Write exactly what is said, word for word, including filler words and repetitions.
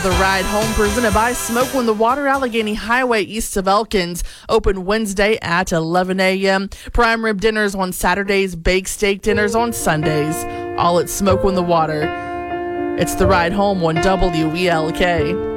The Ride Home presented by Smoke on the Water, Allegheny Highway east of Elkins. Open Wednesday at eleven a.m. Prime rib dinners on Saturdays, baked steak dinners on Sundays. All at Smoke on the Water. It's The Ride Home on W E L K.